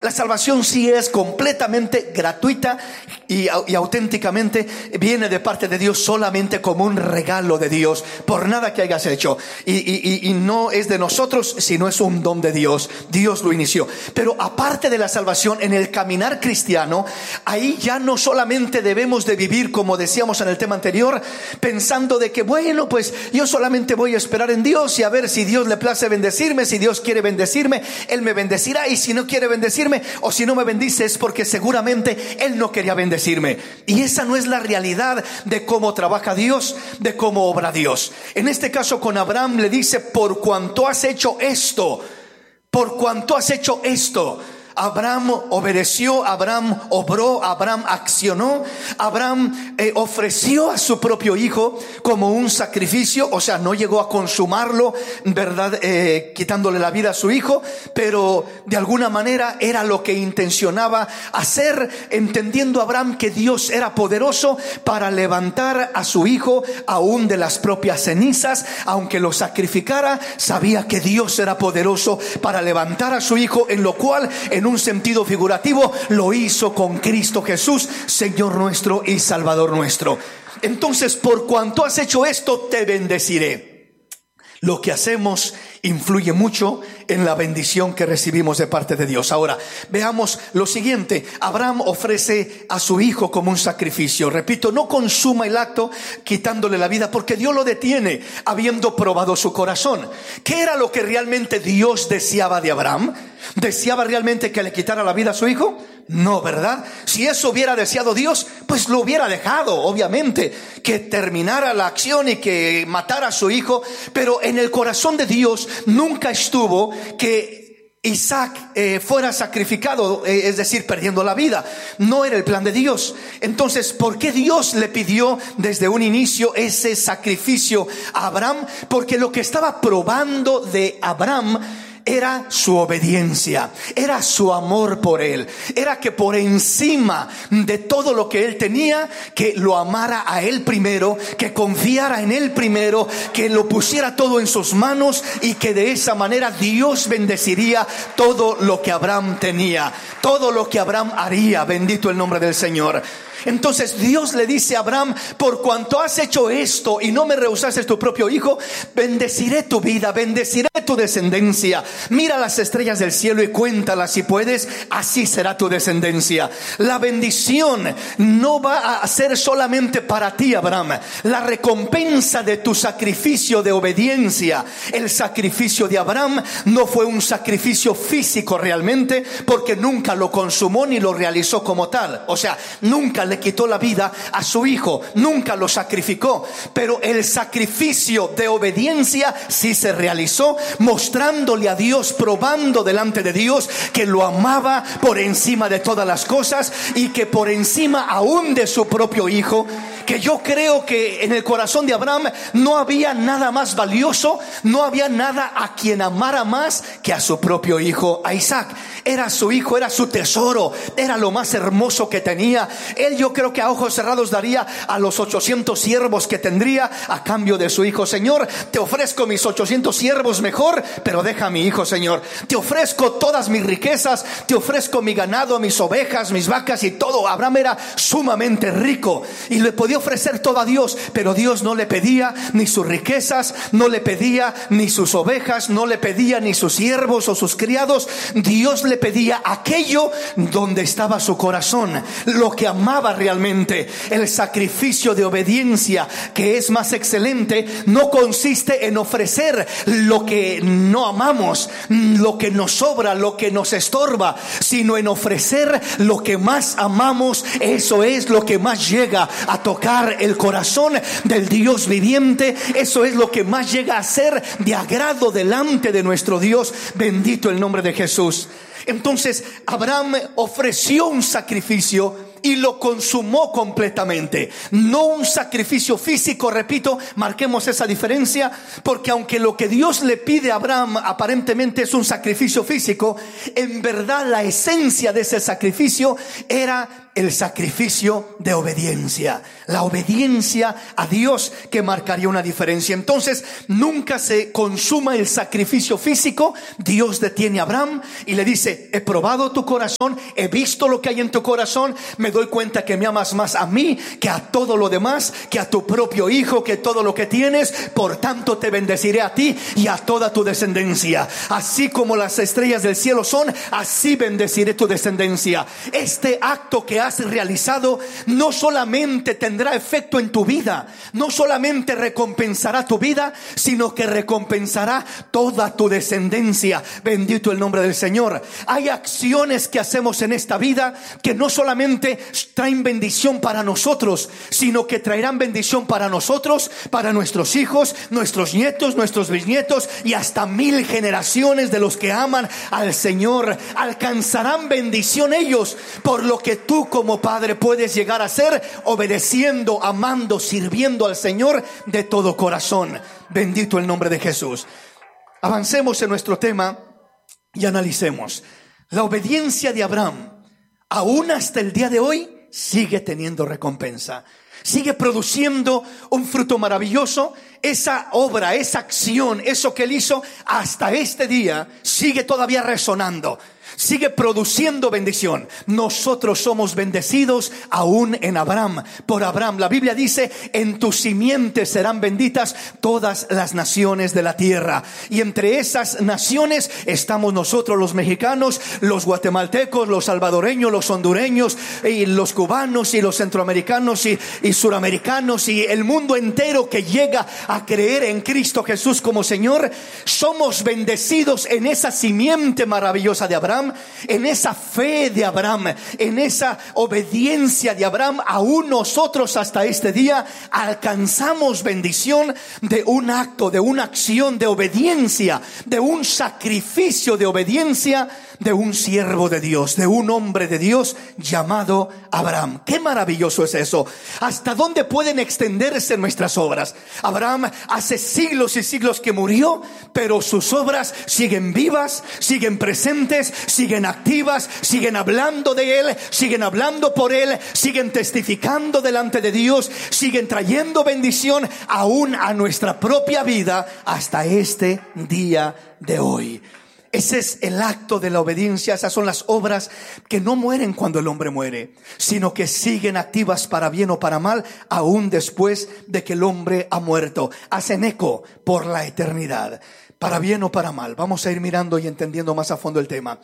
La salvación sí es completamente gratuita y auténticamente viene de parte de Dios, solamente como un regalo de Dios, por nada que hayas hecho. Y no es de nosotros, sino es un don de Dios. Dios lo inició. Pero aparte de la salvación, en el caminar cristiano, ahí ya no solamente debemos de vivir, como decíamos en el tema anterior, pensando de que bueno, pues yo solamente voy a esperar en Dios y a ver si Dios le place bendecirme. Si Dios quiere bendecirme, Él me bendecirá, y si no quiere bendecirme, o si no me bendice, es porque seguramente Él no quería bendecirme. Y esa no es la realidad de cómo trabaja Dios, de cómo obra Dios. En este caso con Abraham le dice: por cuanto has hecho esto, por cuanto has hecho esto. Abraham obedeció, Abraham obró, Abraham accionó, Abraham ofreció a su propio hijo como un sacrificio. O sea, no llegó a consumarlo, ¿verdad? Quitándole la vida a su hijo, pero de alguna manera era lo que intencionaba hacer, entendiendo Abraham que Dios era poderoso para levantar a su hijo aún de las propias cenizas. Aunque lo sacrificara, sabía que Dios era poderoso para levantar a su hijo, en lo cual, en un sentido figurativo, lo hizo con Cristo Jesús, Señor nuestro y Salvador nuestro. Entonces, por cuanto has hecho esto, te bendeciré. Lo que hacemos influye mucho en la bendición que recibimos de parte de Dios. Ahora, veamos lo siguiente. Abraham ofrece a su hijo como un sacrificio. Repito, no consuma el acto quitándole la vida, porque Dios lo detiene, habiendo probado su corazón. ¿Qué era lo que realmente Dios deseaba de Abraham? ¿Deseaba realmente que le quitara la vida a su hijo? No, ¿verdad? Si eso hubiera deseado Dios, pues lo hubiera dejado, obviamente, que terminara la acción y que matara a su hijo. Pero en el corazón de Dios nunca estuvo que Isaac fuera sacrificado, es decir, perdiendo la vida. No era el plan de Dios. Entonces, ¿por qué Dios le pidió desde un inicio ese sacrificio a Abraham? Porque lo que estaba probando de Abraham era su obediencia, era su amor por él, era que por encima de todo lo que él tenía, que lo amara a él primero, que confiara en él primero, que lo pusiera todo en sus manos, y que de esa manera Dios bendeciría todo lo que Abraham tenía, todo lo que Abraham haría. Bendito el nombre del Señor. Entonces Dios le dice a Abraham: por cuanto has hecho esto y no me rehusaste tu propio hijo, bendeciré tu vida, bendeciré tu descendencia. Mira las estrellas del cielo y cuéntalas si puedes, así será tu descendencia. La bendición no va a ser solamente para ti, Abraham. La recompensa de tu sacrificio de obediencia, el sacrificio de Abraham no fue un sacrificio físico realmente, porque nunca lo consumó ni lo realizó como tal. O sea, nunca le quitó la vida a su hijo, nunca lo sacrificó, pero el sacrificio de obediencia sí se realizó, mostrándole a Dios, probando delante de Dios que lo amaba por encima de todas las cosas, y que por encima aún de su propio hijo. Que yo creo que en el corazón de Abraham no había nada más valioso, no había nada a quien amara más que a su propio hijo, a Isaac. Era su hijo, era su tesoro, era lo más hermoso que tenía. Él, yo creo que a ojos cerrados daría a los 800 siervos que tendría a cambio de su hijo. Señor, te ofrezco mis 800 siervos mejor, pero deja a mi hijo, Señor. Te ofrezco todas mis riquezas, te ofrezco mi ganado, mis ovejas, mis vacas y todo. Abraham era sumamente rico y le podía ofrecer todo a Dios, pero Dios no le pedía ni sus riquezas, no le pedía ni sus ovejas, no le pedía ni sus siervos o sus criados. Dios le pedía aquello donde estaba su corazón, lo que amaba realmente. El sacrificio de obediencia, que es más excelente, no consiste en ofrecer lo que no amamos, lo que nos sobra, lo que nos estorba, sino en ofrecer lo que más amamos. Eso es lo que más llega a tocar el corazón del Dios viviente. Eso es lo que más llega a ser de agrado delante de nuestro Dios. Bendito el nombre de Jesús. Entonces Abraham ofreció un sacrificio y lo consumó completamente. No un sacrificio físico, repito, marquemos esa diferencia, porque aunque lo que Dios le pide a Abraham aparentemente es un sacrificio físico, en verdad la esencia de ese sacrificio era el sacrificio de obediencia. La obediencia a Dios que marcaría una diferencia. Entonces, nunca se consuma el sacrificio físico. Dios detiene a Abraham y le dice: he probado tu corazón, he visto lo que hay en tu corazón, me doy cuenta que me amas más a mí que a todo lo demás, que a tu propio hijo, que todo lo que tienes. Por tanto, te bendeciré a ti y a toda tu descendencia. Así como las estrellas del cielo son, así bendeciré tu descendencia. Este acto que has realizado no solamente tendrá efecto en tu vida, no solamente recompensará tu vida, sino que recompensará toda tu descendencia. Bendito el nombre del Señor. Hay acciones que hacemos en esta vida que no solamente traen bendición para nosotros, sino que traerán bendición para nosotros, para nuestros hijos, nuestros nietos, nuestros bisnietos y hasta 1000 generaciones de los que aman al Señor. Alcanzarán bendición ellos por lo que tú como padre puedes llegar a ser, obedeciendo, amando, sirviendo al Señor de todo corazón. Bendito el nombre de Jesús. Avancemos en nuestro tema y analicemos. La obediencia de Abraham, aún hasta el día de hoy, sigue teniendo recompensa. Sigue produciendo un fruto maravilloso. Esa obra, esa acción, eso que él hizo hasta este día sigue todavía resonando, sigue produciendo bendición. Nosotros somos bendecidos aún en Abraham, por Abraham. La Biblia dice: en tu simiente serán benditas todas las naciones de la tierra. Y entre esas naciones estamos nosotros, los mexicanos, los guatemaltecos, los salvadoreños, los hondureños, y los cubanos, y los centroamericanos, y suramericanos, y el mundo entero que llega a creer en Cristo Jesús como Señor. Somos bendecidos en esa simiente maravillosa de Abraham, en esa fe de Abraham, en esa obediencia de Abraham. Aún nosotros hasta este día alcanzamos bendición de un acto, de una acción de obediencia, de un sacrificio de obediencia de un siervo de Dios, de un hombre de Dios llamado Abraham. Qué maravilloso es eso. ¿Hasta dónde pueden extenderse nuestras obras? Abraham hace siglos y siglos que murió, pero sus obras siguen vivas, siguen presentes, siguen activas, siguen hablando de él, siguen hablando por él, siguen testificando delante de Dios, siguen trayendo bendición aún a nuestra propia vida hasta este día de hoy. Ese es el acto de la obediencia. Esas son las obras que no mueren cuando el hombre muere, sino que siguen activas para bien o para mal, aún después de que el hombre ha muerto. Hacen eco por la eternidad, para bien o para mal. Vamos a ir mirando y entendiendo más a fondo el tema.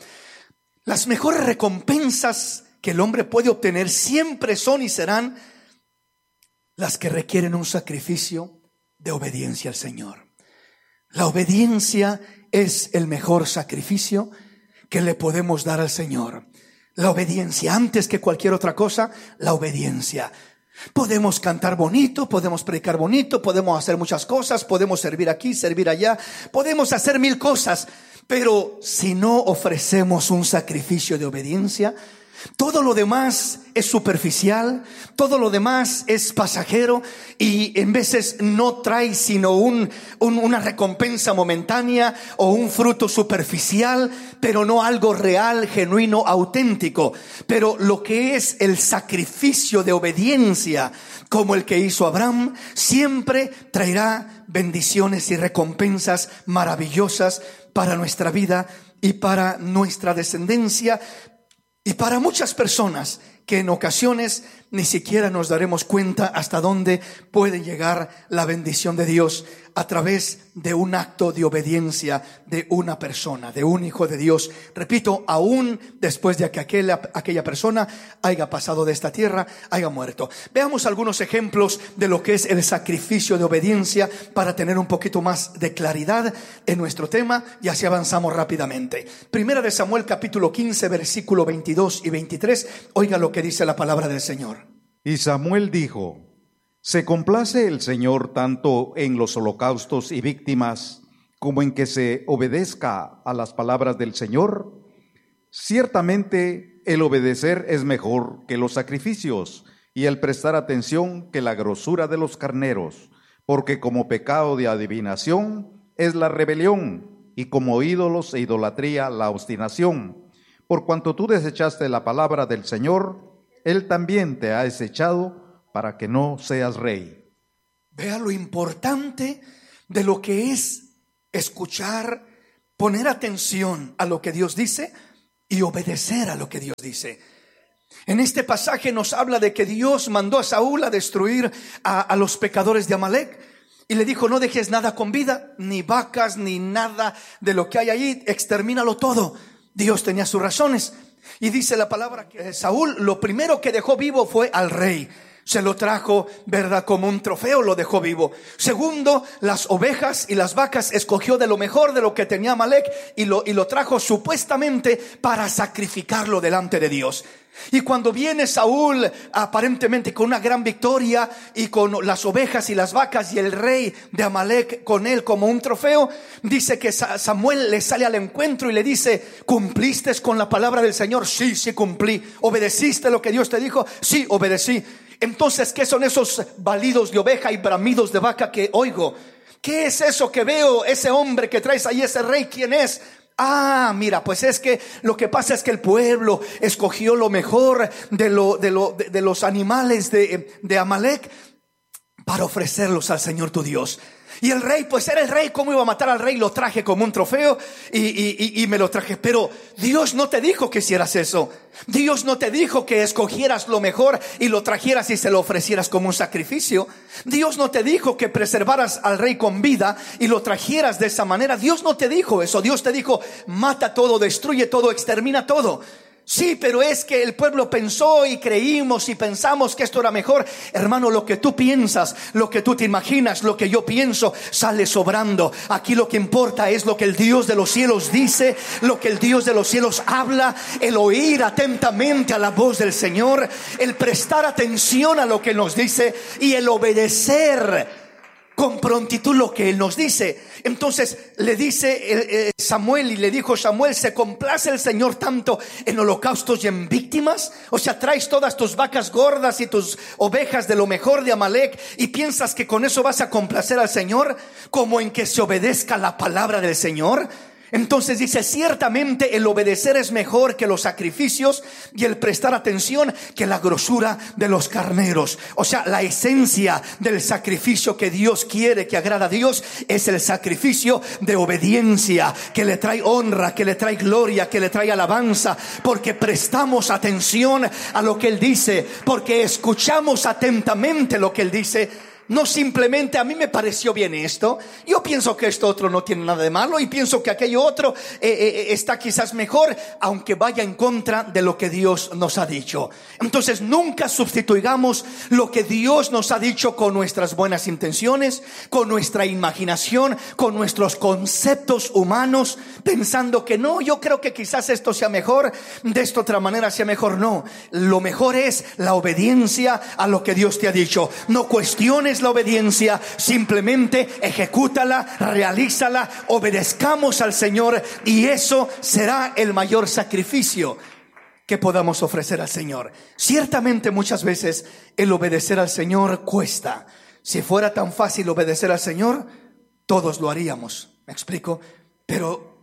Las mejores recompensas que el hombre puede obtener siempre son y serán las que requieren un sacrificio de obediencia al Señor. La obediencia es el mejor sacrificio que le podemos dar al Señor. La obediencia, antes que cualquier otra cosa, la obediencia. Podemos cantar bonito, podemos predicar bonito, podemos hacer muchas cosas, podemos servir aquí, servir allá, podemos hacer 1000 cosas, pero si no ofrecemos un sacrificio de obediencia, todo lo demás es superficial, todo lo demás es pasajero y en veces no trae sino una recompensa momentánea o un fruto superficial, pero no algo real, genuino, auténtico. Pero lo que es el sacrificio de obediencia, como el que hizo Abraham, siempre traerá bendiciones y recompensas maravillosas para nuestra vida y para nuestra descendencia. Y para muchas personas que en ocasiones ni siquiera nos daremos cuenta hasta dónde puede llegar la bendición de Dios a través de un acto de obediencia de una persona, de un hijo de Dios. Repito, aún después de que aquella persona haya pasado de esta tierra, haya muerto. Veamos algunos ejemplos de lo que es el sacrificio de obediencia para tener un poquito más de claridad en nuestro tema y así avanzamos rápidamente. Primera de Samuel capítulo 15 versículo 22 y 23. Oiga lo que dice la palabra del Señor. Y Samuel dijo: ¿se complace el Señor tanto en los holocaustos y víctimas como en que se obedezca a las palabras del Señor? Ciertamente el obedecer es mejor que los sacrificios y el prestar atención que la grosura de los carneros, porque como pecado de adivinación es la rebelión y como ídolos e idolatría la obstinación. Por cuanto tú desechaste la palabra del Señor, Él también te ha desechado para que no seas rey. Vea lo importante de lo que es escuchar, poner atención a lo que Dios dice y obedecer a lo que Dios dice. En este pasaje nos habla de que Dios mandó a Saúl a destruir a los pecadores de Amalec y le dijo: no dejes nada con vida, ni vacas, ni nada de lo que hay ahí, extermínalo todo. Dios tenía sus razones. Y dice la palabra que Saúl lo primero que dejó vivo fue al rey. Se lo trajo, ¿verdad? Como un trofeo lo dejó vivo. Segundo, las ovejas y las vacas escogió de lo mejor de lo que tenía Amalec y lo trajo supuestamente para sacrificarlo delante de Dios. Y cuando viene Saúl aparentemente con una gran victoria y con las ovejas y las vacas y el rey de Amalec con él como un trofeo, dice que Samuel le sale al encuentro y le dice: ¿cumpliste con la palabra del Señor? Sí, sí cumplí. ¿Obedeciste lo que Dios te dijo? Sí, obedecí. Entonces, ¿qué son esos balidos de oveja y bramidos de vaca que oigo? ¿Qué es eso que veo? Ese hombre que traes ahí, ese rey, ¿quién es? Ah, mira, pues es que lo que pasa es que el pueblo escogió lo mejor de los animales de Amalec para ofrecerlos al Señor tu Dios. Y el rey, pues era el rey, ¿cómo iba a matar al rey? Lo traje como un trofeo y me lo traje. Pero Dios no te dijo que hicieras eso. Dios no te dijo que escogieras lo mejor y lo trajeras y se lo ofrecieras como un sacrificio. Dios no te dijo que preservaras al rey con vida y lo trajeras de esa manera. Dios no te dijo eso. Dios te dijo: mata todo, destruye todo, extermina todo. Sí, pero es que el pueblo pensó y creímos y pensamos que esto era mejor. Hermano, lo que tú piensas, lo que tú te imaginas, lo que yo pienso, sale sobrando. Aquí lo que importa es lo que el Dios de los cielos dice, lo que el Dios de los cielos habla, el oír atentamente a la voz del Señor, el prestar atención a lo que Él nos dice y el obedecer con prontitud lo que Él nos dice. Entonces le dice Samuel, y le dijo Samuel: ¿se complace el Señor tanto en holocaustos y en víctimas? O sea, traes todas tus vacas gordas y tus ovejas de lo mejor de Amalec y piensas que con eso vas a complacer al Señor, como en que se obedezca la palabra del Señor. Entonces dice: ciertamente el obedecer es mejor que los sacrificios y el prestar atención que la grosura de los carneros. O sea, la esencia del sacrificio que Dios quiere, que agrada a Dios, es el sacrificio de obediencia, que le trae honra, que le trae gloria, que le trae alabanza, porque prestamos atención a lo que Él dice, porque escuchamos atentamente lo que Él dice. No simplemente: a mí me pareció bien esto, yo pienso que esto otro no tiene nada de malo y pienso que aquello otro está quizás mejor, aunque vaya en contra de lo que Dios nos ha dicho. Entonces nunca sustituigamos lo que Dios nos ha dicho con nuestras buenas intenciones, con nuestra imaginación, con nuestros conceptos humanos, pensando que no, yo creo que quizás esto sea mejor, de esta otra manera sea mejor. No, lo mejor es la obediencia a lo que Dios te ha dicho. No cuestiones la obediencia, simplemente ejecútala, realízala, obedezcamos al Señor, y eso será el mayor sacrificio que podamos ofrecer al Señor. Ciertamente muchas veces el obedecer al Señor cuesta. Si fuera tan fácil obedecer al Señor, todos lo haríamos. ¿Me explico? Pero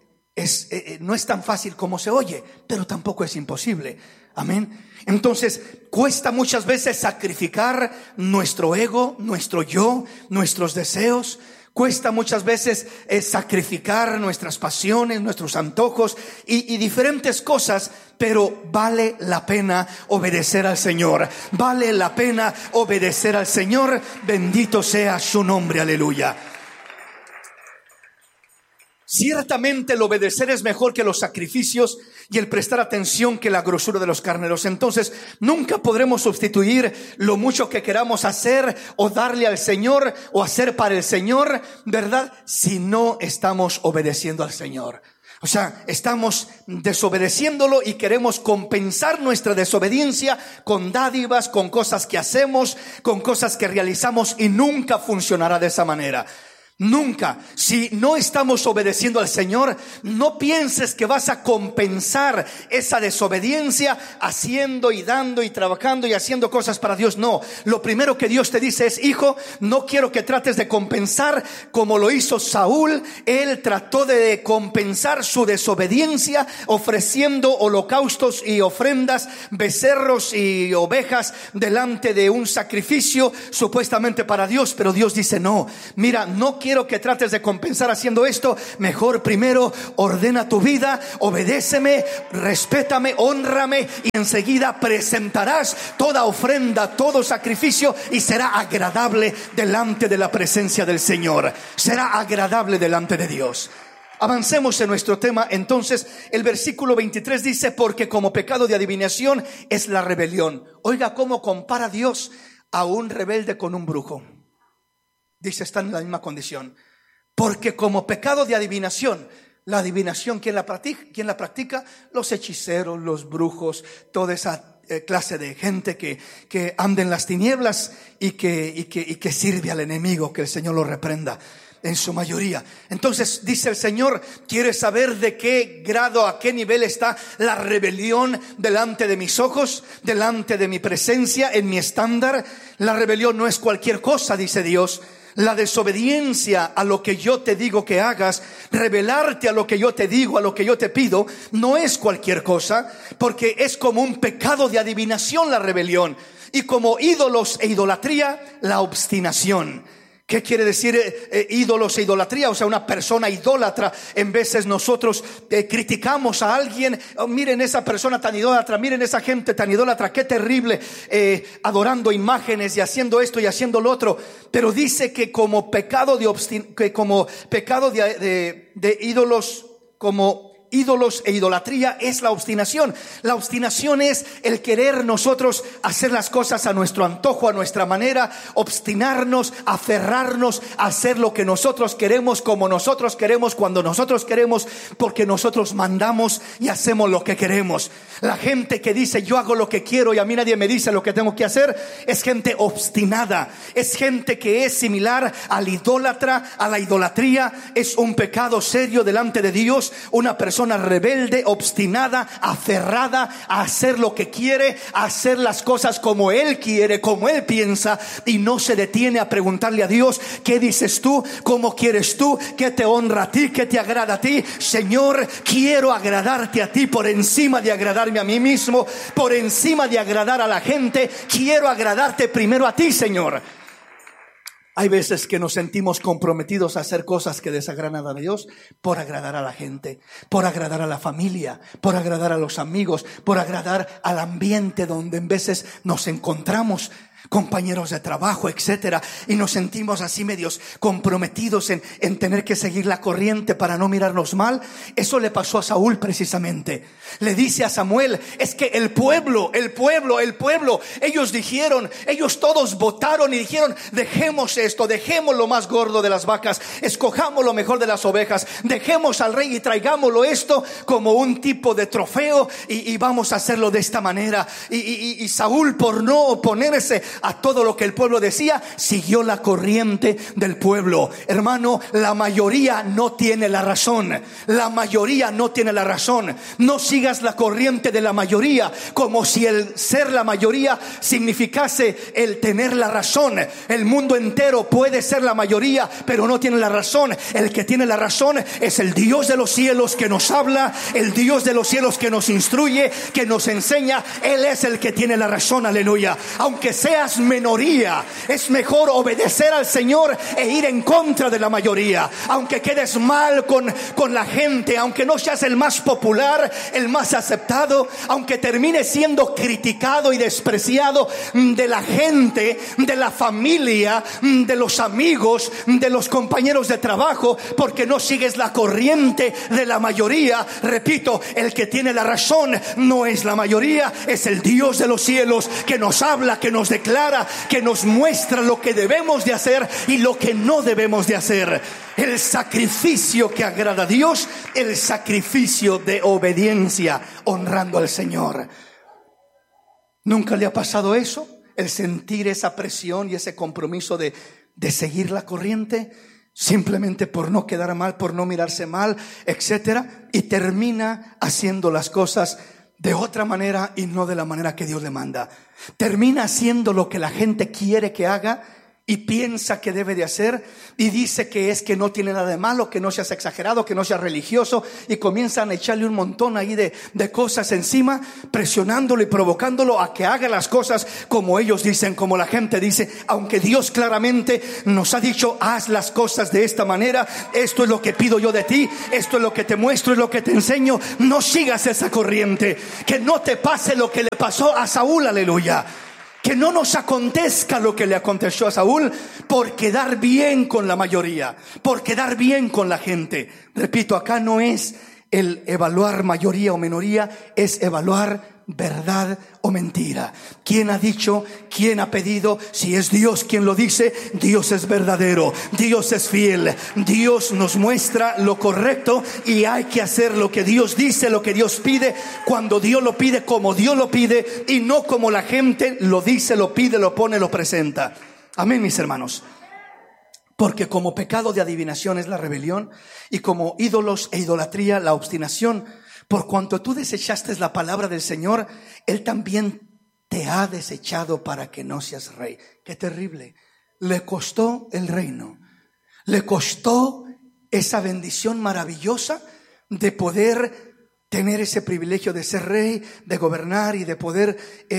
no es tan fácil como se oye, pero tampoco es imposible. Amén. Entonces cuesta muchas veces sacrificar nuestro ego, nuestro yo, nuestros deseos. Cuesta muchas veces sacrificar nuestras pasiones, nuestros antojos y diferentes cosas, pero vale la pena obedecer al Señor. Vale la pena obedecer al Señor. Bendito sea su nombre, aleluya. Ciertamente el obedecer es mejor que los sacrificios y el prestar atención que la grosura de los carneros. Entonces nunca podremos sustituir lo mucho que queramos hacer o darle al Señor o hacer para el Señor, ¿verdad? Si no estamos obedeciendo al Señor. O sea, estamos desobedeciéndolo y queremos compensar nuestra desobediencia con dádivas, con cosas que hacemos, con cosas que realizamos, y nunca funcionará de esa manera. Nunca. Si no estamos obedeciendo al Señor, no pienses que vas a compensar esa desobediencia haciendo y dando y trabajando y haciendo cosas para Dios. No, lo primero que Dios te dice es: hijo, no quiero que trates de compensar como lo hizo Saúl. Él trató de compensar su desobediencia ofreciendo holocaustos y ofrendas, becerros y ovejas delante de un sacrificio supuestamente para Dios. Pero Dios dice: no, mira, no quiero que trates de compensar haciendo esto. Mejor primero ordena tu vida, obedéceme, respétame, hónrame, y enseguida presentarás toda ofrenda, todo sacrificio, y será agradable delante de la presencia del Señor. Será agradable delante de Dios. Avancemos en nuestro tema. Entonces el versículo 23 dice: porque como pecado de adivinación es la rebelión. Oiga cómo compara Dios a un rebelde con un brujo. Dice, están en la misma condición. Porque como pecado de adivinación, la adivinación, ¿quién la practica? Los hechiceros, los brujos, toda esa clase de gente que anda en las tinieblas y que sirve al enemigo. Que el Señor lo reprenda en su mayoría. Entonces dice el Señor: ¿quieres saber de qué grado, a qué nivel está la rebelión delante de mis ojos, delante de mi presencia, en mi estándar? La rebelión no es cualquier cosa, dice Dios. La desobediencia a lo que yo te digo que hagas, rebelarte a lo que yo te digo, a lo que yo te pido, no es cualquier cosa, porque es como un pecado de adivinación la rebelión, y como ídolos e idolatría, la obstinación. ¿Qué quiere decir ídolos e idolatría? O sea, una persona idólatra. En veces nosotros criticamos a alguien: oh, miren esa persona tan idólatra, miren esa gente tan idólatra, qué terrible, adorando imágenes y haciendo esto y haciendo lo otro. Pero dice que como pecado de ídolos, como ídolos e idolatría es la obstinación. La obstinación es el querer nosotros hacer las cosas a nuestro antojo, a nuestra manera, obstinarnos, aferrarnos a hacer lo que nosotros queremos, como nosotros queremos, cuando nosotros queremos, porque nosotros mandamos y hacemos lo que queremos. La gente que dice: yo hago lo que quiero y a mí nadie me dice lo que tengo que hacer, es gente obstinada, es gente que es similar al idólatra, a la idolatría. Es un pecado serio delante de Dios. Una persona rebelde, obstinada, aferrada a hacer lo que quiere, a hacer las cosas como él quiere, como él piensa, y no se detiene a preguntarle a Dios: ¿qué dices tú? ¿Cómo quieres tú? ¿Qué te honra a ti? ¿Qué te agrada a ti? Señor, quiero agradarte a ti por encima de agradarme a mí mismo, por encima de agradar a la gente. Quiero agradarte primero a ti, Señor. Hay veces que nos sentimos comprometidos a hacer cosas que desagradan a Dios por agradar a la gente, por agradar a la familia, por agradar a los amigos, por agradar al ambiente donde en veces nos encontramos, compañeros de trabajo, etcétera, y nos sentimos así medios comprometidos en tener que seguir la corriente para no mirarnos mal. Eso le pasó a Saúl precisamente. Le dice a Samuel: es que el pueblo, ellos todos votaron y dijeron: dejemos esto, dejemos lo más gordo de las vacas, escojamos lo mejor de las ovejas, dejemos al rey y traigámoslo esto como un tipo de trofeo, y vamos a hacerlo de esta manera. Y Saúl, por no oponerse a todo lo que el pueblo decía, siguió la corriente del pueblo. Hermano, la mayoría no tiene la razón. La mayoría no tiene la razón. No sigas la corriente de la mayoría como si el ser la mayoría significase el tener la razón. El mundo entero puede ser la mayoría, pero no tiene la razón. El que tiene la razón es el Dios de los cielos, que nos habla, el Dios de los cielos que nos instruye, que nos enseña. Él es el que tiene la razón, aleluya. Aunque seas minoría, es mejor obedecer al Señor e ir en contra de la mayoría. Aunque quedes mal con la gente, aunque no seas el más popular, el más aceptado, aunque termines siendo criticado y despreciado de la gente, de la familia, de los amigos, de los compañeros de trabajo, porque no sigues la corriente de la mayoría. Repito, el que tiene la razón no es la mayoría, es el Dios de los cielos, que nos habla, que nos declara, que nos muestra lo que debemos de hacer y lo que no debemos de hacer. El sacrificio que agrada a Dios, el sacrificio de obediencia, honrando al Señor. ¿Nunca le ha pasado eso? El sentir esa presión y ese compromiso de seguir la corriente. simplemente por no quedar mal, por no mirarse mal, etcétera, y termina haciendo las cosas de otra manera y no de la manera que Dios le manda. Termina haciendo lo que la gente quiere que haga y piensa que debe de hacer, y dice que es que no tiene nada de malo, que no seas exagerado, que no seas religioso, y comienzan a echarle un montón ahí de cosas encima, presionándolo y provocándolo a que haga las cosas como ellos dicen, como la gente dice, aunque Dios claramente nos ha dicho: haz las cosas de esta manera, esto es lo que pido yo de ti, esto es lo que te muestro, es lo que te enseño. No sigas esa corriente, que no te pase lo que le pasó a Saúl, aleluya. Que no nos acontezca lo que le aconteció a Saúl por quedar bien con la mayoría, por quedar bien con la gente. Repito, acá no es el evaluar mayoría o minoría, es evaluar verdad o mentira. ¿Quién ha dicho? ¿Quién ha pedido? Si es Dios quien lo dice, Dios es verdadero, Dios es fiel, Dios nos muestra lo correcto y hay que hacer lo que Dios dice, lo que Dios pide, cuando Dios lo pide, como Dios lo pide, y no como la gente lo dice, lo pide, lo pone, lo presenta. Amén, mis hermanos. Porque como pecado de adivinación es la rebelión, y como ídolos e idolatría la obstinación. Por cuanto tú desechaste la palabra del Señor, Él también te ha desechado para que no seas rey. Qué terrible. Le costó el reino. Le costó esa bendición maravillosa de poder tener ese privilegio de ser rey, de gobernar y de poder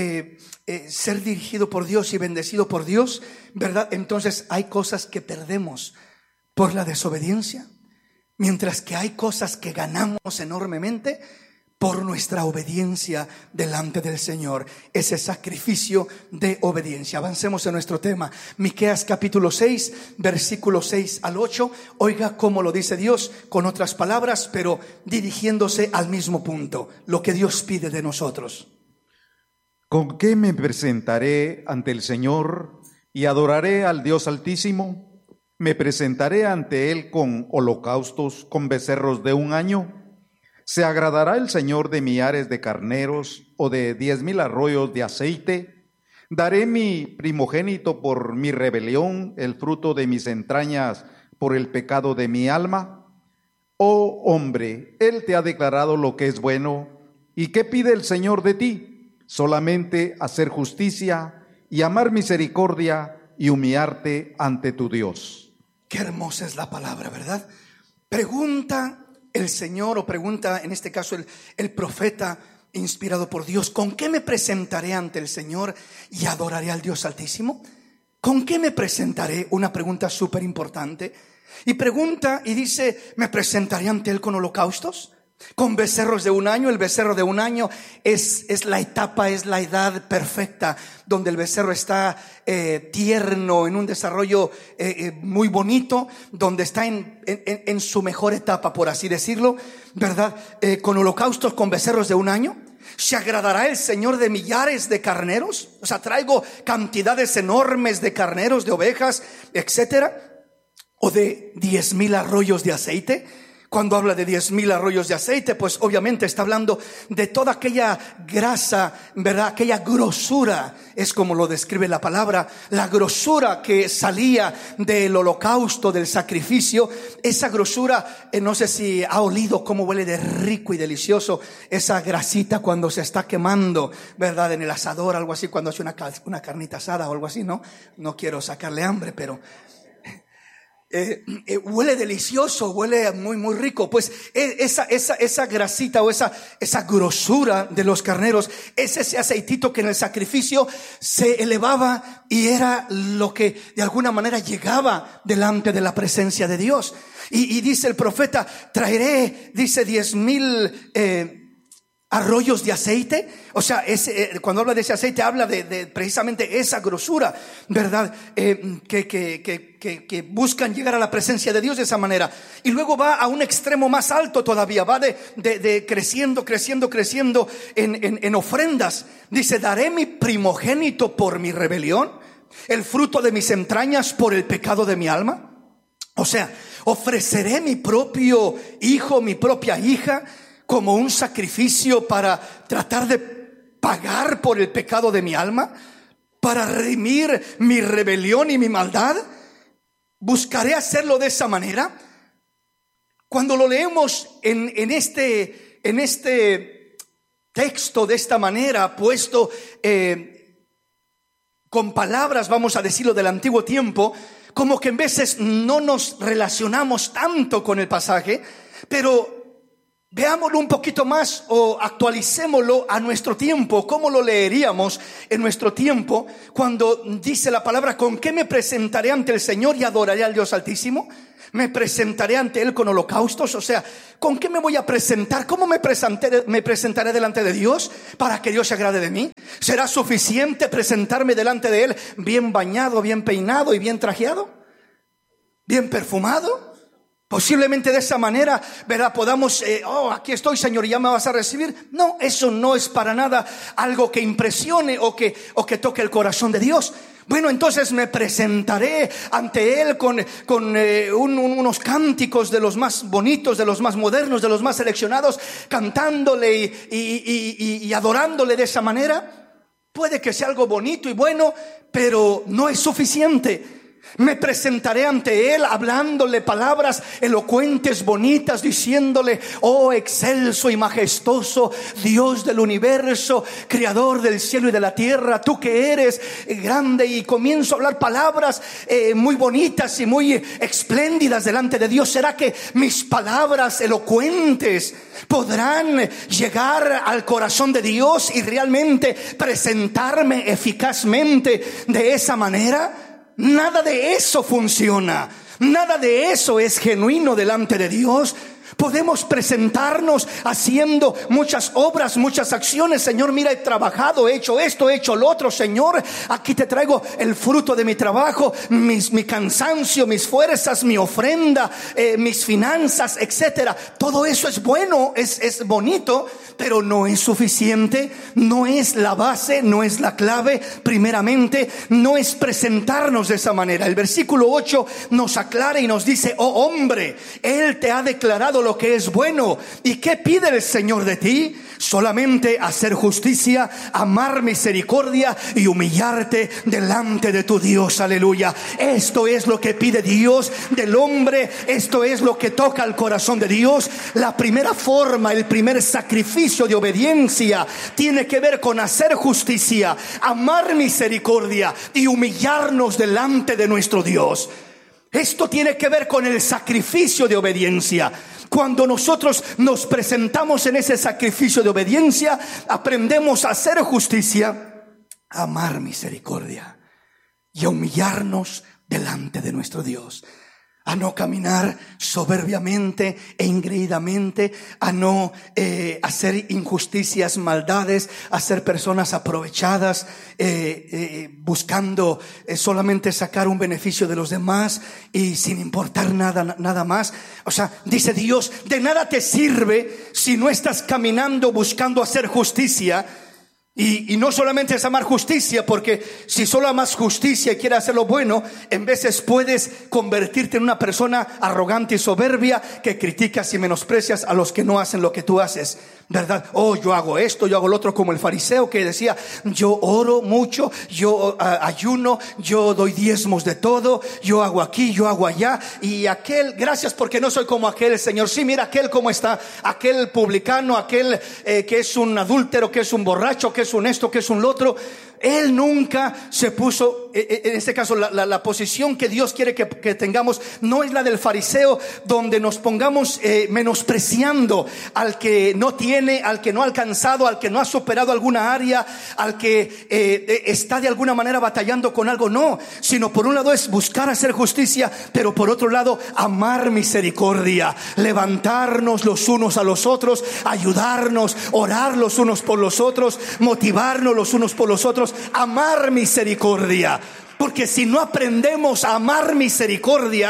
ser dirigido por Dios y bendecido por Dios, ¿verdad? Entonces hay cosas que perdemos por la desobediencia, mientras que hay cosas que ganamos enormemente por nuestra obediencia delante del Señor. Ese sacrificio de obediencia. Avancemos en nuestro tema. Miqueas capítulo 6, versículos 6 al 8. Oiga cómo lo dice Dios, con otras palabras, pero dirigiéndose al mismo punto. Lo que Dios pide de nosotros. ¿Con qué me presentaré ante el Señor y adoraré al Dios Altísimo? ¿Me presentaré ante Él con holocaustos, con becerros de un año? ¿Se agradará el Señor de millares de carneros o de 10,000 arroyos de aceite? ¿Daré mi primogénito por mi rebelión, el fruto de mis entrañas por el pecado de mi alma? Oh hombre, Él te ha declarado lo que es bueno. ¿Y qué pide el Señor de ti? Solamente hacer justicia y amar misericordia y humillarte ante tu Dios. Qué hermosa es la palabra, ¿verdad? Pregunta el Señor, o pregunta en este caso el profeta inspirado por Dios: ¿con qué me presentaré ante el Señor y adoraré al Dios Altísimo? ¿Con qué me presentaré? Una pregunta súper importante. Y pregunta y dice: ¿me presentaré ante Él con holocaustos? Con becerros de un año. El becerro de un año es la etapa, es la edad perfecta, donde el becerro está tierno, en un desarrollo muy bonito, donde está en su mejor etapa, por así decirlo, ¿verdad? Con holocaustos, con becerros de un año. ¿Se agradará el Señor de millares de carneros? O sea, traigo cantidades enormes de carneros, de ovejas, etcétera. O de 10,000 arroyos de aceite. Cuando habla de 10,000 arroyos de aceite, pues obviamente está hablando de toda aquella grasa, ¿verdad? Aquella grosura, es como lo describe la palabra, la grosura que salía del holocausto, del sacrificio. Esa grosura, no sé si ha olido cómo huele de rico y delicioso esa grasita cuando se está quemando, ¿verdad? En el asador, algo así, cuando hace una carnita asada o algo así, ¿no? No quiero sacarle hambre, pero huele delicioso, huele muy muy rico. Pues esa grasita o esa grosura de los carneros, es ese aceitito que en el sacrificio se elevaba y era lo que de alguna manera llegaba delante de la presencia de Dios. Y dice el profeta: traeré, dice, 10,000 arroyos de aceite. O sea, cuando habla de ese aceite, habla de precisamente esa grosura, ¿verdad? Que buscan llegar a la presencia de Dios de esa manera. Y luego va a un extremo más alto todavía, va de creciendo en ofrendas. Dice: daré mi primogénito por mi rebelión, el fruto de mis entrañas por el pecado de mi alma. O sea, ofreceré mi propio hijo, mi propia hija, como un sacrificio para tratar de pagar por el pecado de mi alma, para redimir mi rebelión y mi maldad. buscaré hacerlo de esa manera. Cuando lo leemos en este texto de esta manera, puesto con palabras, vamos a decirlo, del antiguo tiempo, como que en veces no nos relacionamos tanto con el pasaje, pero veámoslo un poquito más o actualicémoslo a nuestro tiempo. ¿Cómo lo leeríamos en nuestro tiempo cuando dice la palabra: ¿con qué me presentaré ante el Señor y adoraré al Dios Altísimo? ¿Me presentaré ante Él con holocaustos? O sea, ¿con qué me voy a presentar? ¿Cómo me presentaré delante de Dios para que Dios se agrade de mí? ¿Será suficiente presentarme delante de Él bien bañado, bien peinado y bien trajeado? ¿Bien perfumado? Posiblemente de esa manera, ¿verdad?, podamos, aquí estoy, Señor, y ya me vas a recibir. No, eso no es para nada algo que impresione o que toque el corazón de Dios. Bueno, entonces me presentaré ante Él con unos cánticos de los más bonitos, de los más modernos, de los más seleccionados, cantándole y adorándole de esa manera. Puede que sea algo bonito y bueno, pero no es suficiente. Me presentaré ante Él hablándole palabras elocuentes, bonitas, diciéndole: oh excelso y majestuoso Dios del universo, creador del cielo y de la tierra, tú que eres grande. Y comienzo a hablar palabras muy bonitas y muy espléndidas delante de Dios. ¿Será que mis palabras elocuentes podrán llegar al corazón de Dios y realmente presentarme eficazmente de esa manera? Nada de eso funciona. Nada de eso es genuino delante de Dios. Podemos presentarnos haciendo muchas obras, muchas acciones. Señor, mira, he trabajado, he hecho esto, he hecho lo otro. Señor, aquí te traigo el fruto de mi trabajo, mi cansancio, mis fuerzas, mi ofrenda, mis finanzas, etcétera. Todo eso es bueno, es bonito, pero no es suficiente. No es la base, no es la clave. Primeramente, no es presentarnos de esa manera. El versículo 8 nos aclara y nos dice: oh hombre, Él te ha declarado lo que es bueno. ¿Y qué pide el Señor de ti? Solamente hacer justicia, amar misericordia y humillarte delante de tu Dios. Aleluya. Esto es lo que pide Dios del hombre. Esto es lo que toca el corazón de Dios. La primera forma, el primer sacrificio de obediencia tiene que ver con hacer justicia, amar misericordia y humillarnos delante de nuestro Dios. Esto tiene que ver con el sacrificio de obediencia. Cuando nosotros nos presentamos en ese sacrificio de obediencia, aprendemos a hacer justicia, a amar misericordia y a humillarnos delante de nuestro Dios. A no caminar soberbiamente e ingreídamente, a no hacer injusticias, maldades, a ser personas aprovechadas, buscando solamente sacar un beneficio de los demás y sin importar nada más. O sea, dice Dios: de nada te sirve si no estás caminando buscando hacer justicia. Y no solamente es amar justicia, porque si solo amas justicia y quieres hacer lo bueno, en veces puedes convertirte en una persona arrogante y soberbia que criticas y menosprecias a los que no hacen lo que tú haces, ¿verdad? Oh, yo hago esto, yo hago lo otro, como el fariseo que decía: yo oro mucho, yo ayuno, yo doy diezmos de todo, yo hago aquí, yo hago allá. Y aquel, gracias porque no soy como aquel, Señor. Sí, mira aquel cómo está, aquel publicano, aquel que es un adúltero, que es un borracho, que es un esto, que es un lo otro. Él nunca se puso, en este caso la posición que Dios quiere que tengamos no es la del fariseo, donde nos pongamos menospreciando al que no tiene, al que no ha alcanzado, al que no ha superado alguna área, al que está de alguna manera batallando con algo. No, sino por un lado es buscar hacer justicia, pero por otro lado amar misericordia, levantarnos los unos a los otros, ayudarnos, orar los unos por los otros, motivarnos los unos por los otros, amar misericordia. Porque si no aprendemos a amar misericordia,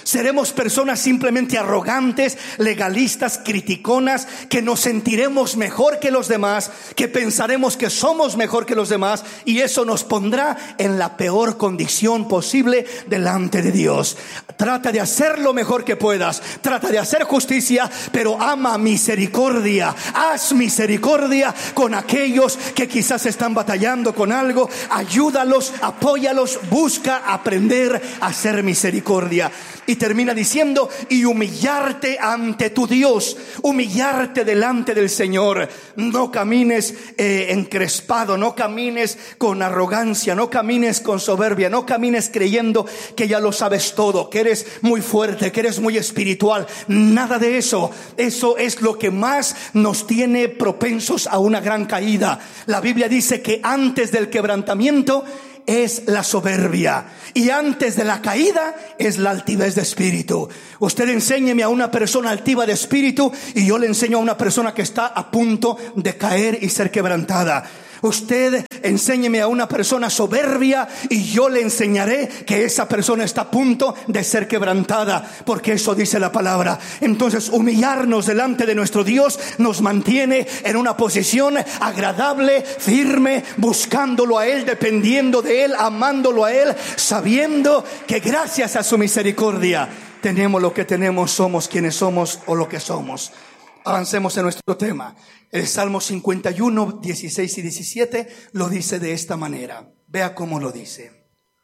Seremos personas simplemente arrogantes, legalistas, criticonas, que nos sentiremos mejor que los demás, que pensaremos que somos mejor que los demás, y eso nos pondrá en la peor condición posible delante de Dios. Trata de hacer lo mejor que puedas, trata de hacer justicia, pero ama misericordia. Haz misericordia con aquellos que quizás están batallando con algo. Ayúdalos, apóyalos, busca aprender a hacer misericordia. Y termina diciendo, y humillarte ante tu Dios, humillarte delante del Señor. No camines encrespado, no camines con arrogancia, no camines con soberbia, no camines creyendo que ya lo sabes todo, que eres muy fuerte, que eres muy espiritual. Nada de eso. Eso es lo que más nos tiene propensos a una gran caída. La Biblia dice que antes del quebrantamiento es la soberbia, y antes de la caída es la altivez de espíritu. Usted enséñeme a una persona altiva de espíritu, y yo le enseño a una persona que está a punto de caer y ser quebrantada. Usted enséñeme a una persona soberbia, y yo le enseñaré que esa persona está a punto de ser quebrantada, porque eso dice la palabra. Entonces, humillarnos delante de nuestro Dios nos mantiene en una posición agradable, firme, buscándolo a Él, dependiendo de Él, amándolo a Él, sabiendo que gracias a su misericordia tenemos lo que tenemos, somos quienes somos o lo que somos. Avancemos en nuestro tema. El Salmo 51, 16 y 17 lo dice de esta manera. Vea cómo lo dice.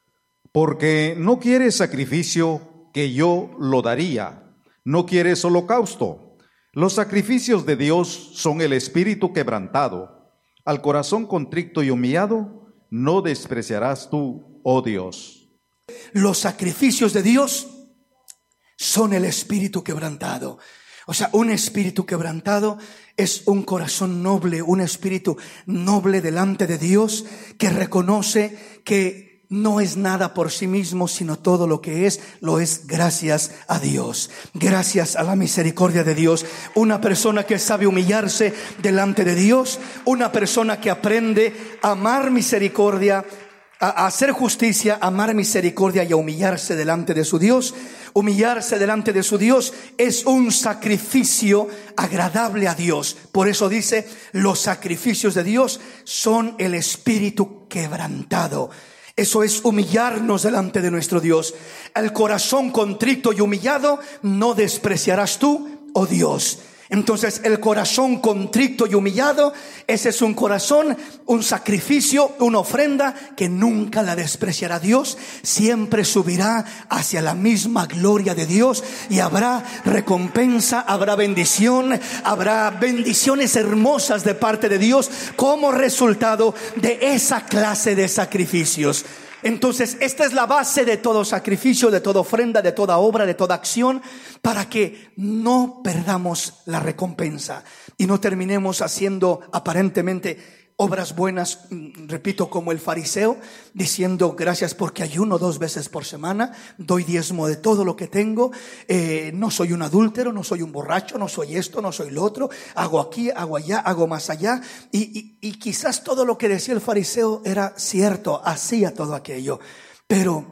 Porque no quieres sacrificio, que yo lo daría. No quieres holocausto. Los sacrificios de Dios son el espíritu quebrantado. Al corazón contrito y humillado no despreciarás tú, oh Dios. Los sacrificios de Dios son el espíritu quebrantado. O sea, un espíritu quebrantado es un corazón noble, un espíritu noble delante de Dios, que reconoce que no es nada por sí mismo, sino todo lo que es, lo es gracias a Dios, gracias a la misericordia de Dios. Una persona que sabe humillarse delante de Dios, una persona que aprende a amar misericordia, a hacer justicia, a amar misericordia y a humillarse delante de su Dios. Humillarse delante de su Dios es un sacrificio agradable a Dios. Por eso dice, los sacrificios de Dios son el espíritu quebrantado. Eso es humillarnos delante de nuestro Dios. El corazón contrito y humillado no despreciarás tú, oh Dios. Entonces, el corazón contrito y humillado, ese es un corazón, un sacrificio, una ofrenda que nunca la despreciará Dios. Siempre subirá hacia la misma gloria de Dios, y habrá recompensa, habrá bendición, habrá bendiciones hermosas de parte de Dios como resultado de esa clase de sacrificios. Entonces, esta es la base de todo sacrificio, de toda ofrenda, de toda obra, de toda acción, para que no perdamos la recompensa y no terminemos haciendo aparentemente obras buenas, repito, como el fariseo, diciendo gracias porque ayuno 2 veces por semana, doy diezmo de todo lo que tengo, no soy un adúltero, no soy un borracho, no soy esto, no soy lo otro, hago aquí, hago allá, hago más allá, y quizás todo lo que decía el fariseo era cierto, hacía todo aquello, pero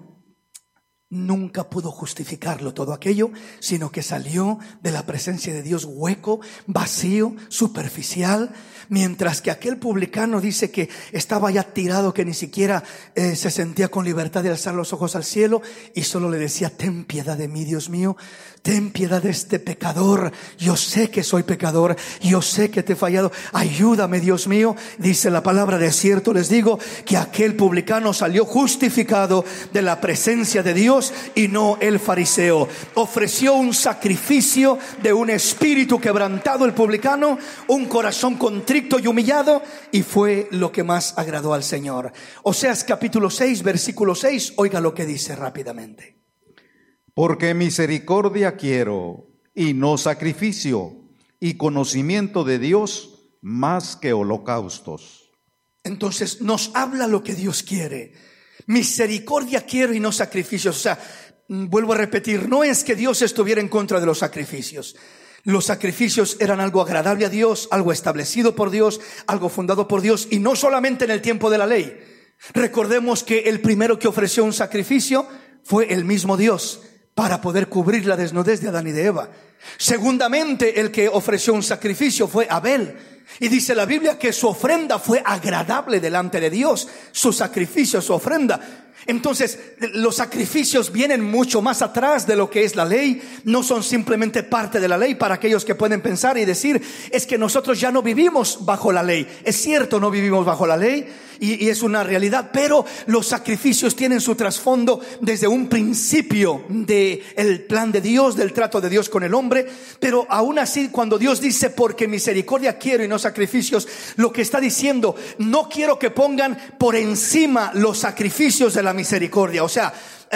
nunca pudo justificarlo todo aquello, sino que salió de la presencia de Dios hueco, vacío, superficial. Mientras que aquel publicano dice que estaba ya tirado, que ni siquiera se sentía con libertad de alzar los ojos al cielo, y solo le decía: ten piedad de mí, Dios mío, ten piedad de este pecador. Yo sé que soy pecador, yo sé que te he fallado, ayúdame, Dios mío. Dice la palabra: de cierto les digo que aquel publicano salió justificado de la presencia de Dios, y no el fariseo. Ofreció un sacrificio de un espíritu quebrantado el publicano, un corazón contrito y humillado, y fue lo que más agradó al Señor. Oseas capítulo 6, versículo 6, oiga lo que dice rápidamente. Porque misericordia quiero y no sacrificio, y conocimiento de Dios más que holocaustos. Entonces nos habla lo que Dios quiere. Misericordia quiero y no sacrificios. O sea, vuelvo a repetir, no es que Dios estuviera en contra de los sacrificios. Los sacrificios eran algo agradable a Dios, algo establecido por Dios, algo fundado por Dios, y no solamente en el tiempo de la ley. Recordemos que el primero que ofreció un sacrificio fue el mismo Dios. para poder cubrir la desnudez de Adán y de Eva. Segundamente, el que ofreció un sacrificio fue Abel. Y dice la Biblia que su ofrenda fue agradable delante de Dios. Su sacrificio, su ofrenda. Entonces, los sacrificios vienen mucho más atrás de lo que es la ley. No son simplemente parte de la ley. Para aquellos que pueden pensar y decir, es que nosotros ya no vivimos bajo la ley. Es cierto, no vivimos bajo la ley, y es una realidad, pero los sacrificios tienen su trasfondo desde un principio del plan de Dios, del trato de Dios con el hombre. Pero aún así, cuando Dios dice, porque misericordia quiero y no sacrificios, lo que está diciendo, no quiero que pongan por encima los sacrificios de la misericordia. O sea,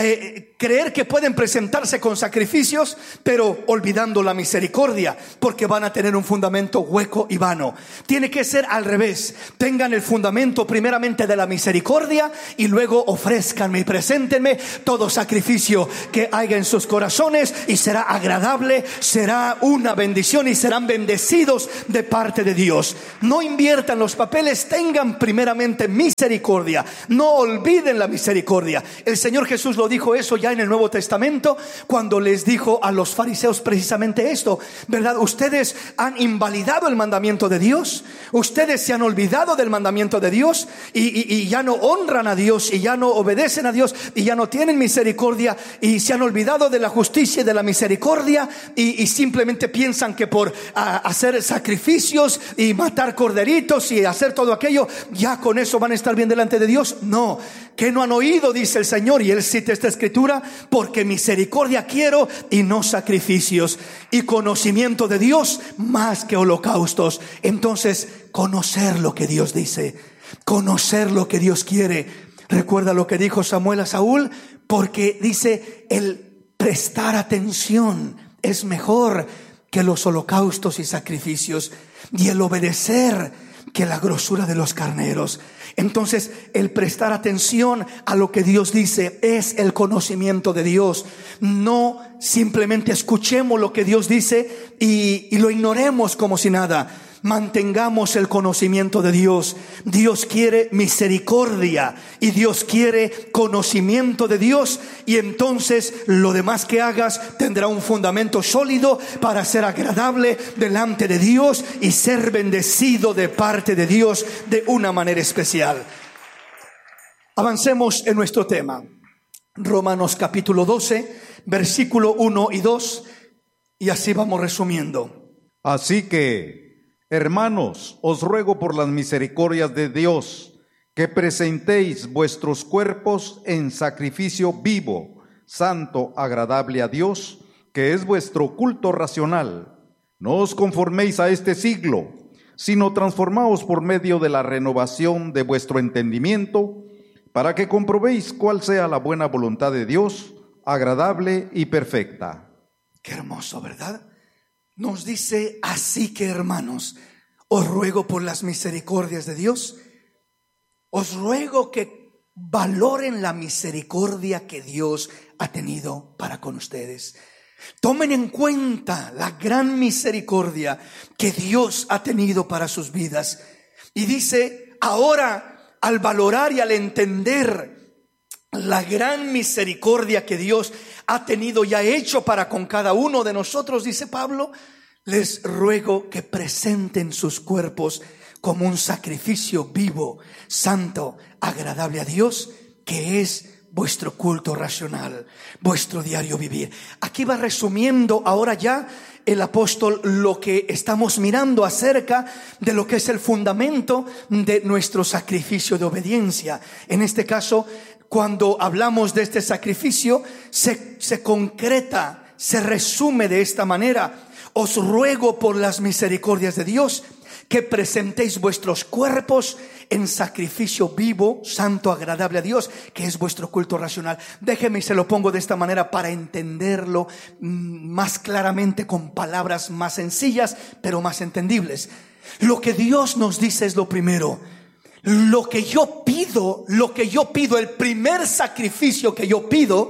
creer que pueden presentarse con sacrificios, pero olvidando la misericordia, porque van a tener un fundamento hueco y vano. Tiene que ser al revés. Tengan el fundamento primeramente de la misericordia, y luego ofrézcanme y preséntenme todo sacrificio que haya en sus corazones, y será agradable, será una bendición, y serán bendecidos de parte de Dios. No inviertan los papeles, tengan primeramente misericordia, no olviden la misericordia. El Señor Jesús lo dijo eso ya en el Nuevo Testamento, cuando les dijo a los fariseos precisamente esto, ¿verdad? Ustedes han invalidado el mandamiento de Dios, ustedes se han olvidado del mandamiento de Dios, y ya no honran a Dios, y ya no obedecen a Dios, y ya no tienen misericordia, y se han olvidado de la justicia y de la misericordia, y simplemente piensan que por hacer sacrificios y matar corderitos y hacer todo aquello, ya con eso van a estar bien delante de Dios. No, que no han oído, dice el Señor, y Él cita esta escritura, porque misericordia quiero y no sacrificios, y conocimiento de Dios más que holocaustos. Entonces, conocer lo que Dios dice, conocer lo que Dios quiere. Recuerda lo que dijo Samuel a Saúl, porque dice, el prestar atención es mejor que los holocaustos y sacrificios, y el obedecer que la grosura de los carneros. Entonces, el prestar atención a lo que Dios dice es el conocimiento de Dios. No simplemente escuchemos lo que Dios dice y lo ignoremos como si nada. Mantengamos el conocimiento de Dios. Dios quiere misericordia y Dios quiere conocimiento de Dios, y entonces lo demás que hagas tendrá un fundamento sólido para ser agradable delante de Dios y ser bendecido de parte de Dios de una manera especial. Avancemos en nuestro tema. Romanos capítulo 12, versículo 1 y 2, y así vamos resumiendo. Así que, hermanos, os ruego por las misericordias de Dios, que presentéis vuestros cuerpos en sacrificio vivo, santo, agradable a Dios, que es vuestro culto racional. No os conforméis a este siglo, sino transformaos por medio de la renovación de vuestro entendimiento, para que comprobéis cuál sea la buena voluntad de Dios, agradable y perfecta. Qué hermoso, ¿verdad? Nos dice, así que hermanos, os ruego por las misericordias de Dios, os ruego que valoren la misericordia que Dios ha tenido para con ustedes. Tomen en cuenta la gran misericordia que Dios ha tenido para sus vidas. Y dice, ahora, al valorar y al entender la gran misericordia que Dios ha tenido y ha hecho para con cada uno de nosotros, dice Pablo, les ruego que presenten sus cuerpos como un sacrificio vivo, santo, agradable a Dios, que es vuestro culto racional, vuestro diario vivir. Aquí va resumiendo ahora ya el apóstol lo que estamos mirando acerca de lo que es el fundamento de nuestro sacrificio de obediencia. En este caso, cuando hablamos de este sacrificio, se concreta, se resume de esta manera: os ruego por las misericordias de Dios que presentéis vuestros cuerpos en sacrificio vivo, santo, agradable a Dios, que es vuestro culto racional. Déjeme y se lo pongo de esta manera para entenderlo más claramente, con palabras más sencillas pero más entendibles. Lo que Dios nos dice es lo primero. Lo que yo pido, el primer sacrificio que yo pido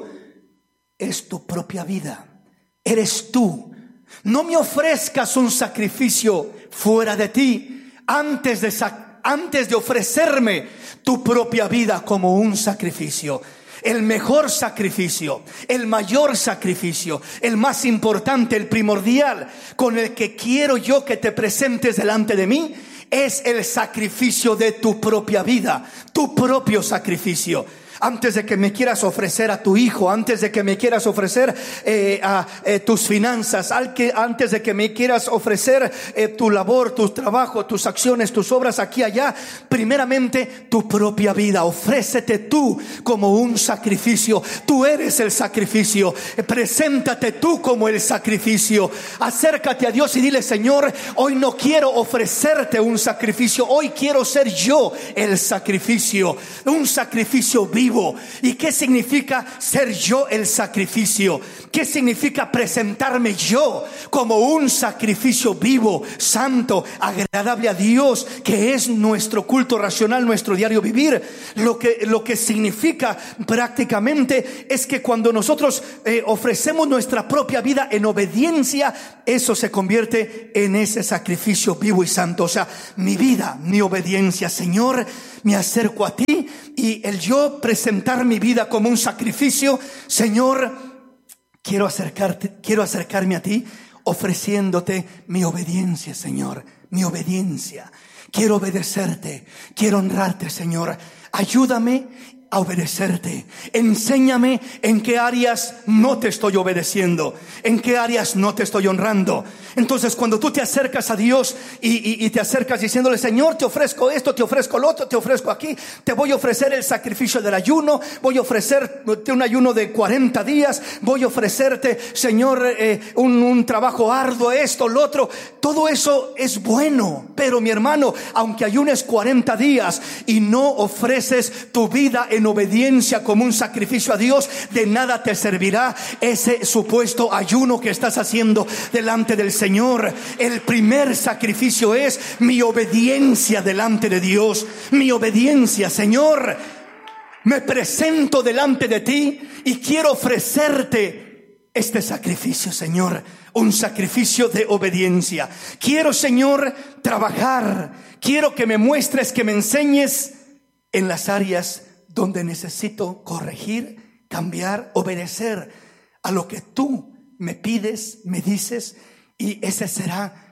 es tu propia vida. Eres tú. No me ofrezcas un sacrificio fuera de ti antes de ofrecerme tu propia vida como un sacrificio. el mejor sacrificio, el mayor sacrificio, el más importante, el primordial, con el que quiero yo que te presentes delante de mí, es el sacrificio de tu propia vida, tu propio sacrificio. Antes de que me quieras ofrecer a tu hijo, antes de que me quieras ofrecer tus finanzas, antes de que me quieras ofrecer tu labor, tu trabajo, tus acciones, tus obras aquí y allá, primeramente tu propia vida. Ofrécete tú como un sacrificio. Tú eres el sacrificio. Preséntate tú como el sacrificio. Acércate a Dios y dile: Señor, hoy no quiero ofrecerte un sacrificio, hoy quiero ser yo el sacrificio, un sacrificio vivo. ¿Y qué significa ser yo el sacrificio? ¿Qué significa presentarme yo como un sacrificio vivo, santo, agradable a Dios, que es nuestro culto racional, nuestro diario vivir? Lo que significa prácticamente es que cuando nosotros ofrecemos nuestra propia vida en obediencia, eso se convierte en ese sacrificio vivo y santo. O sea, mi vida, mi obediencia. Señor, me acerco a ti, y el yo presentar mi vida como un sacrificio. Señor, quiero acercarme a ti ofreciéndote mi obediencia, Señor, mi obediencia. Quiero obedecerte, quiero honrarte, Señor. Ayúdame a obedecerte. Enséñame en qué áreas no te estoy obedeciendo, en qué áreas no te estoy honrando. Entonces, cuando tú te acercas a Dios y te acercas diciéndole: Señor, te ofrezco esto, te ofrezco lo otro, te ofrezco aquí, te voy a ofrecer el sacrificio del ayuno, voy a ofrecerte un ayuno de 40 días, voy a ofrecerte, Señor, un trabajo arduo, esto, lo otro. Todo eso es bueno, pero mi hermano, aunque ayunes 40 días y no ofreces tu vida en obediencia como un sacrificio a Dios, de nada te servirá ese supuesto ayuno que estás haciendo delante del Señor. El primer sacrificio es mi obediencia delante de Dios. Mi obediencia. Señor, me presento delante de ti y quiero ofrecerte este sacrificio, Señor, un sacrificio de obediencia. Quiero, Señor, trabajar. Quiero que me muestres, que me enseñes en las áreas donde necesito corregir, cambiar, obedecer a lo que tú me pides, me dices. Y ese será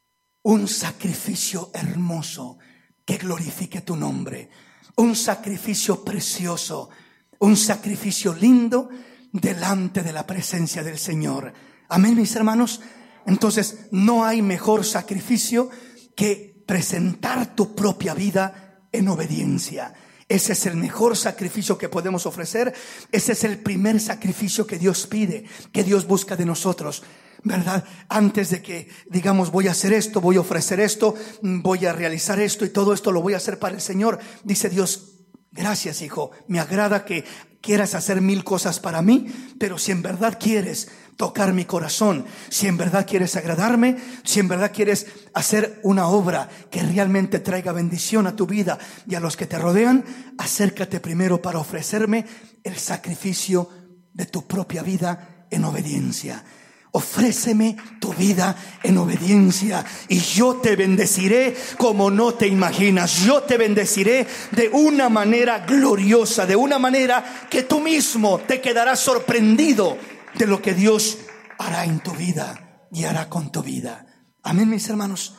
un sacrificio hermoso que glorifique tu nombre. Un sacrificio precioso, un sacrificio lindo delante de la presencia del Señor. Amén, mis hermanos. Entonces, no hay mejor sacrificio que presentar tu propia vida en obediencia. Ese es el mejor sacrificio que podemos ofrecer. Ese es el primer sacrificio que Dios pide, que Dios busca de nosotros, ¿verdad? Antes de que digamos: voy a hacer esto, voy a ofrecer esto, voy a realizar esto y todo esto lo voy a hacer para el Señor, dice Dios: gracias, hijo, me agrada que quieras hacer 1000 cosas para mí, pero si en verdad quieres tocar mi corazón, si en verdad quieres agradarme, si en verdad quieres hacer una obra que realmente traiga bendición a tu vida y a los que te rodean, acércate primero para ofrecerme el sacrificio de tu propia vida en obediencia. Ofréceme tu vida en obediencia y yo te bendeciré como no te imaginas. Yo te bendeciré de una manera gloriosa, de una manera que tú mismo te quedarás sorprendido de lo que Dios hará en tu vida y hará con tu vida. Amén, mis hermanos.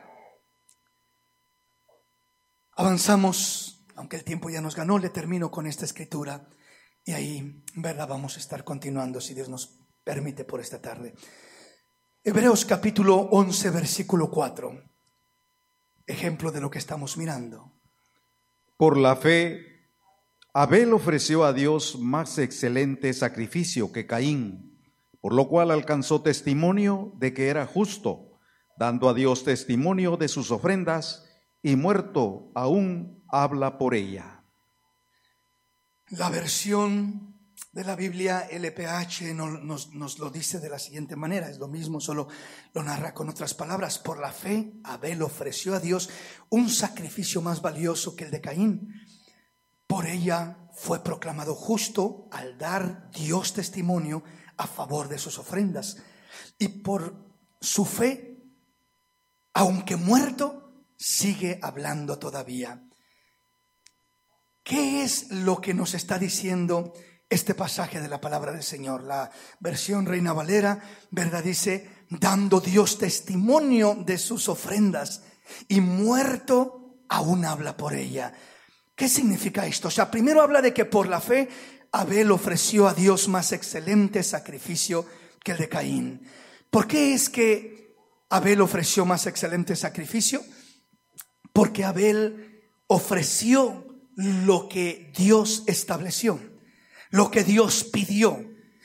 Avanzamos, aunque el tiempo ya nos ganó. Le termino con esta escritura y ahí, verdad, vamos a estar continuando, si Dios nos permite, por esta tarde. Hebreos capítulo 11 versículo 4. Ejemplo de lo que estamos mirando. Por la fe, Abel ofreció a Dios más excelente sacrificio que Caín, por lo cual alcanzó testimonio de que era justo, dando a Dios testimonio de sus ofrendas, y muerto aún habla por ella. La versión de la Biblia LPH nos lo dice de la siguiente manera. Es lo mismo, solo lo narra con otras palabras. Por la fe, Abel ofreció a Dios un sacrificio más valioso que el de Caín. Por ella fue proclamado justo al dar Dios testimonio a favor de sus ofrendas. Y por su fe, aunque muerto, sigue hablando todavía. ¿qué es lo que nos está diciendo este pasaje de la palabra del Señor? La versión Reina Valera, ¿verdad? Dice, dando Dios testimonio de sus ofrendas y muerto aún habla por ella. ¿Qué significa esto? O sea, primero habla de que por la fe Abel ofreció a Dios más excelente sacrificio que el de Caín. ¿Por qué es que Abel ofreció más excelente sacrificio? Porque Abel ofreció lo que Dios estableció, lo que Dios pidió.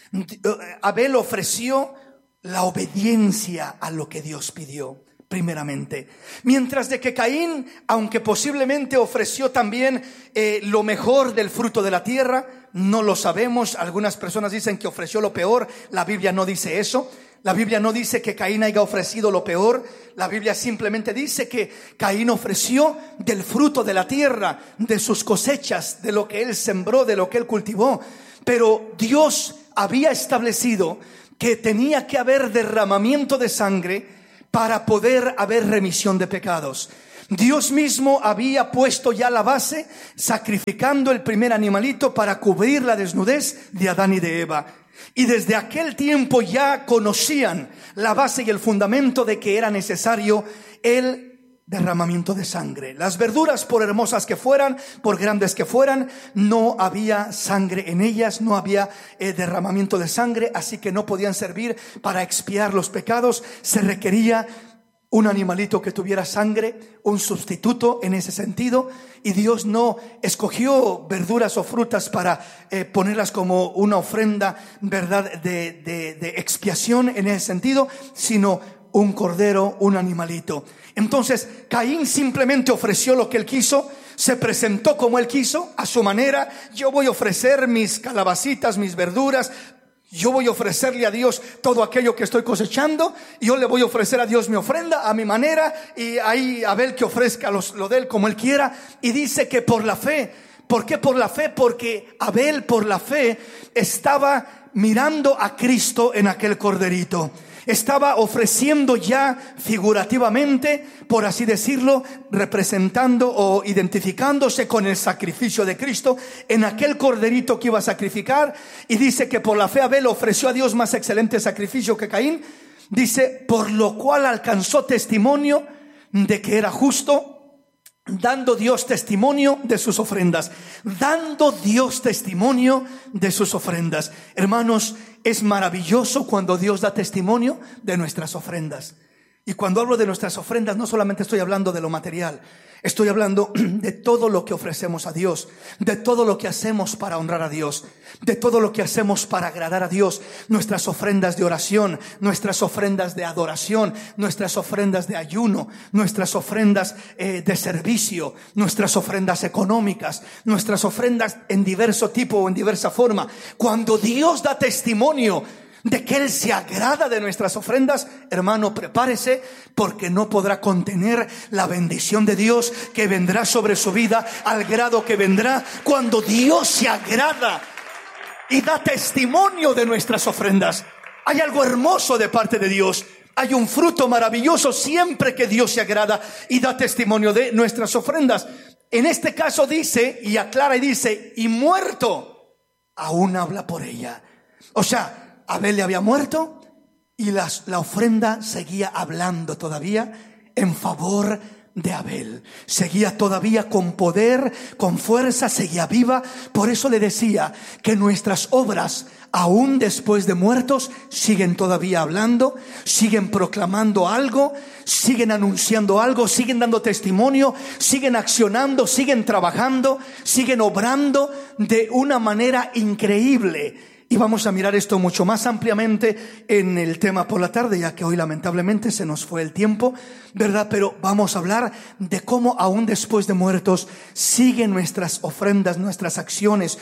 Abel ofreció la obediencia a lo que Dios pidió primeramente, mientras de que Caín, aunque posiblemente ofreció también lo mejor del fruto de la tierra, no lo sabemos. Algunas personas dicen que ofreció lo peor. La Biblia no dice eso. La Biblia no dice que Caín haya ofrecido lo peor. La Biblia simplemente dice que Caín ofreció del fruto de la tierra, de sus cosechas, de lo que él sembró, de lo que él cultivó. Pero Dios había establecido que tenía que haber derramamiento de sangre para poder haber remisión de pecados. Dios mismo había puesto ya la base, sacrificando el primer animalito para cubrir la desnudez de Adán y de Eva. Y desde aquel tiempo ya conocían la base y el fundamento de que era necesario el derramamiento de sangre. Las verduras, por hermosas que fueran, por grandes que fueran, no había sangre en ellas, no había derramamiento de sangre, así que no podían servir para expiar los pecados. Se requería un animalito que tuviera sangre, un sustituto en ese sentido. Y Dios no escogió verduras o frutas para ponerlas como una ofrenda, ¿verdad?, de expiación en ese sentido, sino un cordero, un animalito. Entonces Caín simplemente ofreció lo que él quiso, se presentó como él quiso, a su manera. Yo voy a ofrecer mis calabacitas, mis verduras, yo voy a ofrecerle a Dios todo aquello que estoy cosechando, y yo le voy a ofrecer a Dios mi ofrenda a mi manera, y ahí Abel que ofrezca lo de él como él quiera. Y dice que por la fe. ¿Por qué por la fe? Porque Abel por la fe estaba mirando a Cristo en aquel corderito. Estaba ofreciendo ya figurativamente, por así decirlo, representando o identificándose con el sacrificio de Cristo en aquel corderito que iba a sacrificar. Y dice que por la fe Abel ofreció a Dios más excelente sacrificio que Caín. Dice, por lo cual alcanzó testimonio de que era justo, dando Dios testimonio de sus ofrendas. Dando Dios testimonio de sus ofrendas. Hermanos, es maravilloso cuando Dios da testimonio de nuestras ofrendas. Y cuando hablo de nuestras ofrendas, no solamente estoy hablando de lo material, estoy hablando de todo lo que ofrecemos a Dios, de todo lo que hacemos para honrar a Dios, de todo lo que hacemos para agradar a Dios. Nuestras ofrendas de oración, nuestras ofrendas de adoración, nuestras ofrendas de ayuno, nuestras ofrendas de servicio, nuestras ofrendas económicas, nuestras ofrendas en diverso tipo o en diversa forma. Cuando Dios da testimonio de que Él se agrada de nuestras ofrendas, hermano, prepárese, porque no podrá contener la bendición de Dios que vendrá sobre su vida, al grado que vendrá cuando Dios se agrada y da testimonio de nuestras ofrendas. Hay algo hermoso de parte de Dios. Hay un fruto maravilloso siempre que Dios se agrada y da testimonio de nuestras ofrendas. En este caso dice, y aclara y dice, y muerto aún habla por ella. O sea, Abel le había muerto y la ofrenda seguía hablando todavía en favor de Abel. Seguía todavía con poder, con fuerza, seguía viva. Por eso le decía que nuestras obras, aún después de muertos, siguen todavía hablando, siguen proclamando algo, siguen anunciando algo, siguen dando testimonio, siguen accionando, siguen trabajando, siguen obrando de una manera increíble. Y vamos a mirar esto mucho más ampliamente en el tema por la tarde, ya que hoy lamentablemente se nos fue el tiempo, ¿verdad? Pero vamos a hablar de cómo aún después de muertos siguen nuestras ofrendas, nuestras acciones,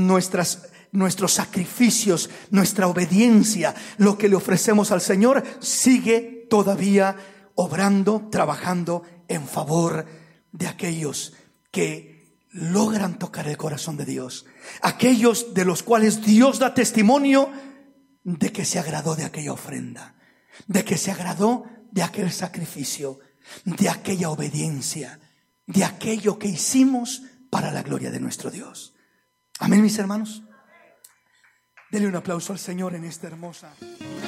nuestros sacrificios, nuestra obediencia, lo que le ofrecemos al Señor sigue todavía obrando, trabajando en favor de aquellos que logran tocar el corazón de Dios, aquellos de los cuales Dios da testimonio de que se agradó de aquella ofrenda, de que se agradó de aquel sacrificio, de aquella obediencia, de aquello que hicimos para la gloria de nuestro Dios. Amén, mis hermanos. Denle un aplauso al Señor en esta hermosa